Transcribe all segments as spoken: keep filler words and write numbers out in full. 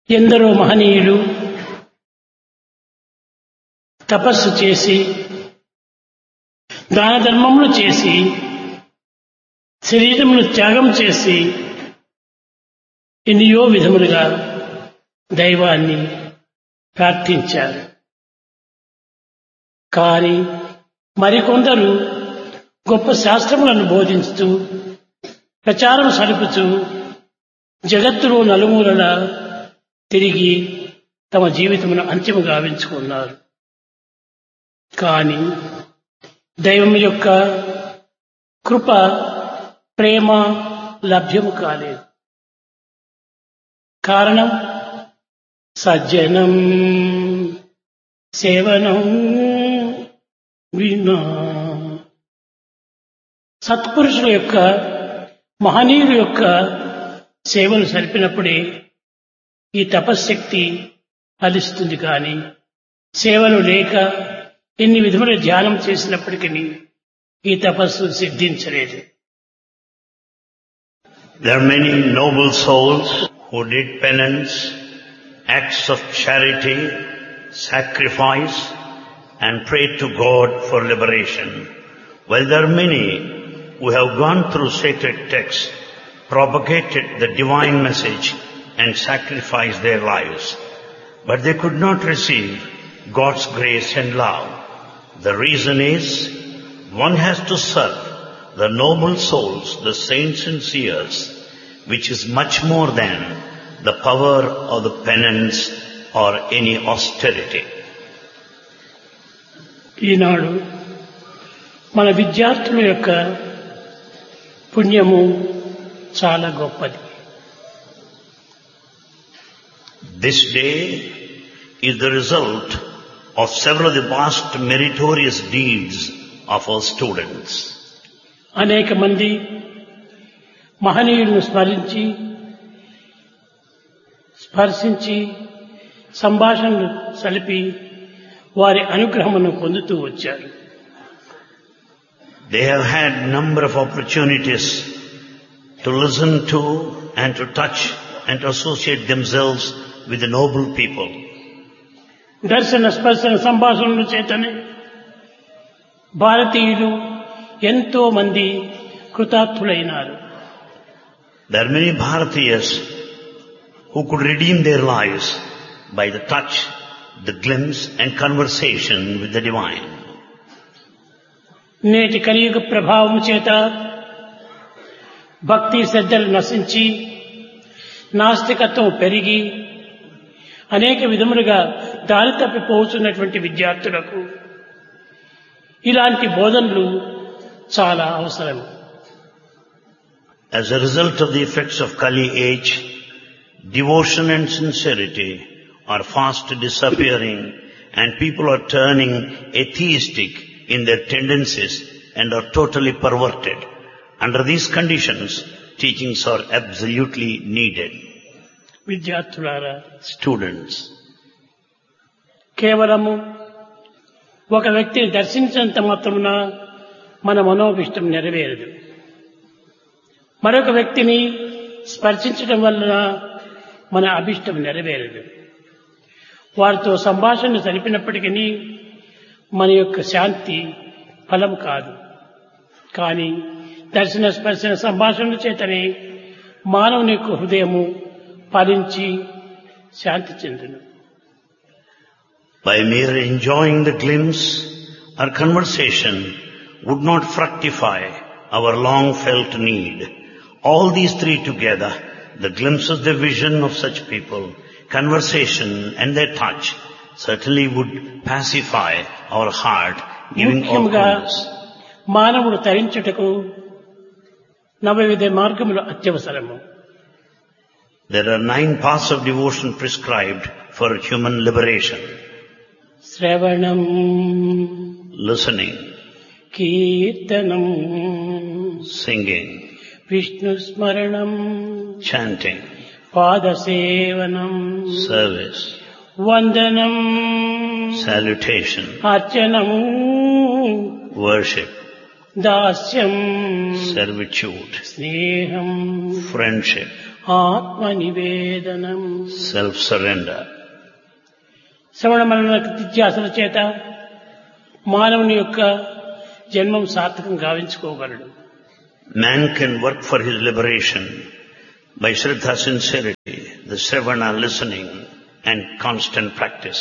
ఎందరో మహనీయులు తపస్సు చేసి దాన ధర్మములు చేసి శరీరమును త్యాగం చేసి ఎన్నో విధములుగా దైవాన్ని ప్రార్థించారు. కానీ మరికొందరు గొప్ప శాస్త్రములను బోధించుతూ ప్రచారం సలుపుతూ జగత్తులో నలుమూలల తిరిగి తమ జీవితమును అంతిమ గావించుకున్నారు. కానీ దైవం యొక్క కృప ప్రేమ లభ్యము కాలేదు. కారణం సజ్జనం సేవనం వినా. సత్పురుషుల యొక్క మహనీయుల యొక్క సేవలు సరిపినప్పుడే ఈ తపశ్శక్తి ఫలిస్తుంది. కానీ సేవలు లేక ఎన్ని విధముల ధ్యానం చేసినప్పటికీ ఈ తపస్సు సిద్ధించలేదు. There are many noble souls who did penance, acts of charity, sacrifice and prayed to God for liberation. While there are many who have gone through sacred texts, propagated the divine message and sacrificed their lives, but they could not receive God's grace and love. The reason is, one has to serve the noble souls, the saints and seers, which is much more than the power of the penance or any austerity. ఈనాడు మన విద్యార్థుల యొక్క పుణ్యము చాలా గొప్పది. This day is the result of several of the vast meritorious deeds of our students. అనేక మంది మహనీయులను స్మరించి స్పర్శించి సంభాషణలు సలిపి వారి అనుగ్రహమును పొందుతూ వచ్చారు. They have had number of opportunities to listen to and to touch and to associate themselves with the noble people. దర్శన స్పర్శన సంభాషణల చేతనే భారతీయులు ఎంతో మంది కృతార్థులైనారు. There are many Bharatiyas who could redeem their lives by the touch, the glimpse and conversation with the divine. నేటి కలియుగ ప్రభావము చేత భక్తి శ్రద్ధలు నశించి నాస్తికత్వం పెరిగి అనేక విధములుగా దారి తప్పిపోతున్నటువంటి విద్యార్థులకు ఇలాంటి బోధనలు చాలా అవసరం. As a result of the effects of Kali age, devotion and sincerity are fast disappearing and people are turning atheistic in their tendencies and are totally perverted. Under these conditions, teachings are absolutely needed. విద్యార్థులారా, Students, కేవలము ఒక వ్యక్తిని దర్శించినంత మాత్రమున మన మనోభిష్టం నెరవేరదు. మరొక వ్యక్తిని స్పర్శించడం వలన మన అభిష్టం నెరవేరదు. వారితో సంభాషణ జరిపినప్పటికీ మన యొక్క శాంతి ఫలం కాదు. కానీ దర్శన స్పర్శన సంభాషణల చేతనే మానవుని యొక్క హృదయము ఫలించి శాంతి చెందును. by mere enjoying the glimpse or conversation would not fructify our long-felt need. All these three together, the glimpses, the vision of such people, conversation and their touch, certainly would pacify our heart, giving all goodness. మానవుడు తరించుటకు నవవిధ మార్గములు అత్యవసరము. There are nine paths of devotion prescribed for human liberation. శ్రవణం, listening, కీర్తనం, singing, Vishnu స్మరణం, chanting, పాదసేవనం, service, వందనం, salutation, అర్చనం, worship, దాస్యం, servitude, స్నేహం, friendship, ఆత్మ నివేదనం. self-surrender. శ్రవణ మనన నిత్యాసన చేత మానవుని యొక్క జన్మం సార్థకం గావించుకోగలడు. Man can work for his liberation by Shraddha, sincerity, the Sravana, listening, and constant practice.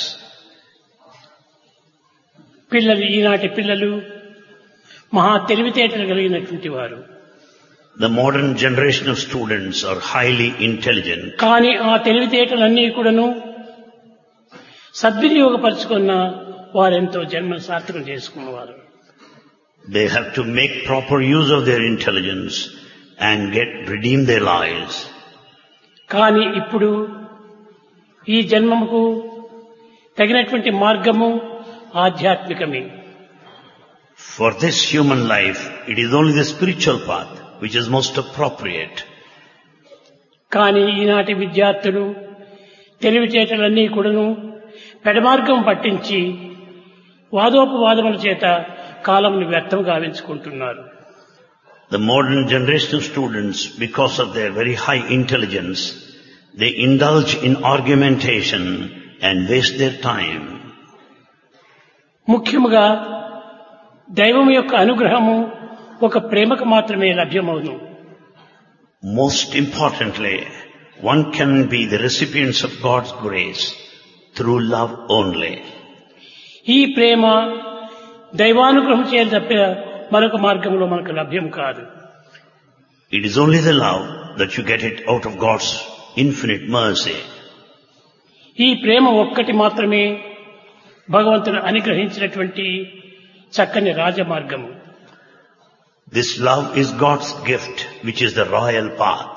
పిల్లలు ఈనాటి పిల్లలు మహా తెలివితేటలు కలిగినటువంటి వారు. The modern generation of students are highly intelligent. కానీ ఆ తెలివితేటలన్నీ కూడాను సద్వినియోగపరుచుకున్న వారెంతో జన్మను సార్థకం చేసుకున్నవారు. They have to make proper use of their intelligence and get redeem their lives. కానీ ఇప్పుడు ఈ జన్మముకు తగినటువంటి మార్గము ఆధ్యాత్మికమే. For this human life, it is only the spiritual path which is most appropriate. కానీ ఈనాటి విద్యార్థులు తెలివితేటలన్నీ కూడాను పెడమార్గం పట్టించి వాదోపవాదముల చేత కాలంను వ్యర్థం గావించుకుంటున్నారు. The modern generation of students, because of their very high intelligence, they indulge in argumentation and waste their time. ముఖ్యముగా దైవం యొక్క అనుగ్రహము ఒక ప్రేమకు మాత్రమే లభ్యమవును. Most importantly, one can be the recipients of God's grace through love only. ఈ ప్రేమ దైవానుగ్రహం చేత తప్ప మరొక మార్గంలో మనకు లభ్యం కాదు. It is only the love that you get it out of God's infinite mercy. ఈ ప్రేమ ఒక్కటి మాత్రమే భగవంతుడు అనుగ్రహించినటువంటి చక్కని రాజమార్గము. This love is God's gift, which is the royal path.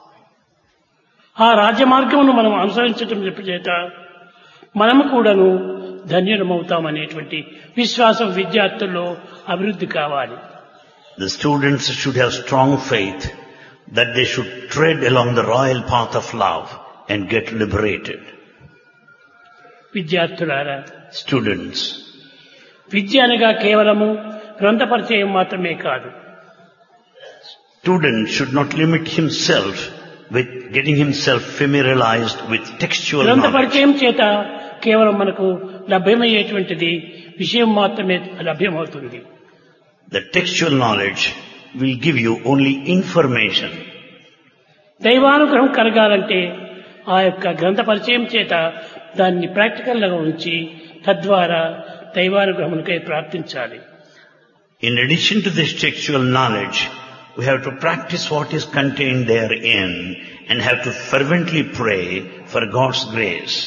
ఆ రాజమార్గమును మనం అనుసరించటం చేత మనము కూడాను ధన్యులమవుతామనేటువంటి విశ్వాసం విద్యార్థుల్లో అభివృద్ధి కావాలి. The students should have strong faith that they should tread along the royal path of love and get liberated. విద్యార్థులారా, Students, విద్య అనగా కేవలము గ్రంథ పరిచయం మాత్రమే కాదు. student should not limit himself with getting himself familiarized with textual గ్రంథ knowledge. పరిచయం చేత కేవలం మనకు లభ్యమయ్యేటువంటిది విషయం మాత్రమే లభ్యమవుతుంది. The textual knowledge will give you only information. దైవానుగ్రహం కలగాలంటే ఆ యొక్క గ్రంథ పరిచయం చేత దాన్ని ప్రాక్టికల్ గా ఉంచి తద్వారా దైవానుగ్రహమునికై ప్రార్థించాలి. In addition to this textual knowledge, we have to practice what is contained therein and have to fervently pray for God's grace.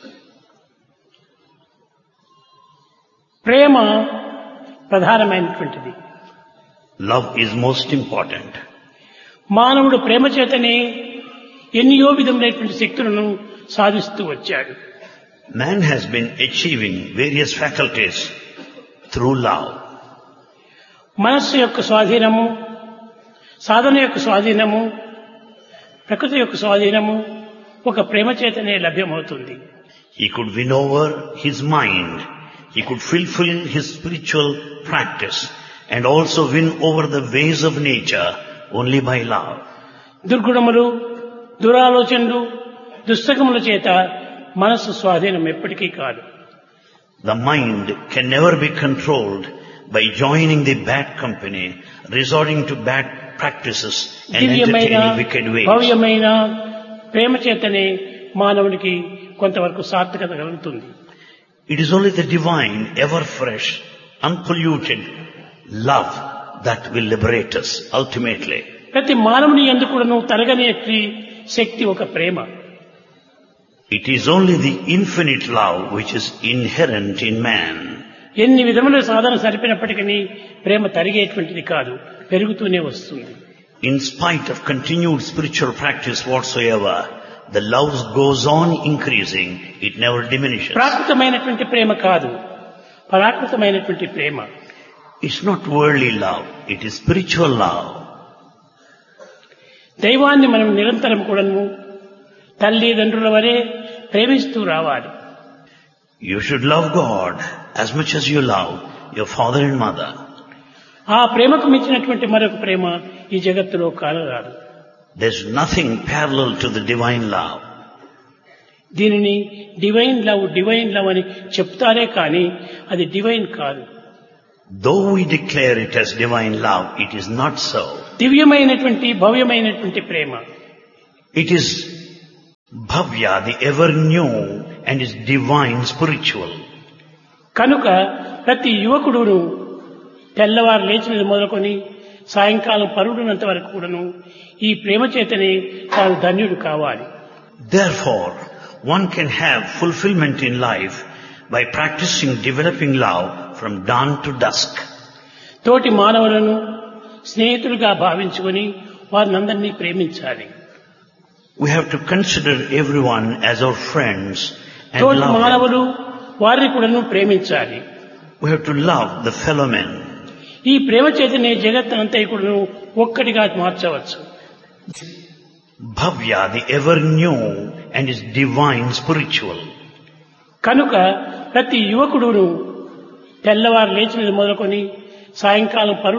ప్రేమ ప్రధానమైనటువంటిది. Love is most important. మానవుడు ప్రేమ చేతనే ఎన్నో విధములైనటువంటి శక్తులను సాధిస్తూ వచ్చాడు. Man has been achieving various faculties through love. మనస్సు యొక్క స్వాధీనము, సాధన యొక్క స్వాధీనము, ప్రకృతి యొక్క స్వాధీనము ఒక ప్రేమ చేతనే లభ్యమవుతుంది. He could win over his mind. He could fulfill his spiritual practice and also win over the ways of nature only by love. దుర్గుణములు, దురాలోచనలు, దుస్తకముల చేత మనస్సు స్వాధీనం ఎప్పటికీ కాదు. The mind can never be controlled by joining the bad company, resorting to bad practices and దివ్యమైన entertaining wicked ways. భవ్యమైన ప్రేమ చేతనే మానవునికి కొంతవరకు సార్థకత కలుగుతుంది. It is only the divine, ever fresh, unpolluted love that will liberate us ultimately. ప్రతి మానవుని యందు కూడాను తరగని శక్తి ఒక ప్రేమ. It is only the infinite love which is inherent in man. ఎన్ని విధముల సాధన సరిపినప్పటికీ ప్రేమ తరిగేటువంటిది కాదు, పెరుగుతూనే వస్తుంది. In spite of continued spiritual practice whatsoever, the love goes on increasing, it never diminishes. ప్రాకృతమైనటువంటి ప్రేమ కాదు, పరాకృతమైనటువంటి ప్రేమ. It's not worldly love, it is spiritual love. దైవాన్ని మనం నిరంతరం కూడాను తల్లిదండ్రుల వలె ప్రేమిస్తూ రావాలి. You should love God as much as you love your father and mother. ఆ ప్రేమకు మించినటువంటి మరొక ప్రేమ ఈ జగత్తులో కానరాదు. There's nothing parallel to the divine love. దీనిని డివైన్ లవ్ డివైన్ లవ్ అని చెప్తారే కానీ అది డివైన్ కాదు. Though we declare it as divine love, it is not so. దివ్యమైనటువంటి భవ్యమైనటువంటి ప్రేమ. It is bhavya, the ever new, and is divine spiritual. కనుక ప్రతి యువకుడును తెల్లవారు లేచినది మొదలుకొని సాయంకాలం పరుడునంత వరకు కూడాను ఈ ప్రేమ చేతనే తాను ధన్యుడు కావాలి. Therefore, one can have fulfillment in life by practicing developing love from dawn to dusk. తోటి మానవులను స్నేహితులుగా భావించుకొని వారినందరినీ ప్రేమించాలి. We have to consider everyone as our friends and తోటి love them. మానవులు వారిని కూడాను ప్రేమించాలి. We have to love the fellow men. ఈ ప్రేమ చేతనే జగత్తునంతా కూడాను ఒక్కటిగా మార్చవచ్చు. Bhavya, the ever new, and is divine spiritual. కనుక ప్రతి యువకుడును తెల్లవారు లేచినది మొదలుకొని సాయంకాలం పరుడు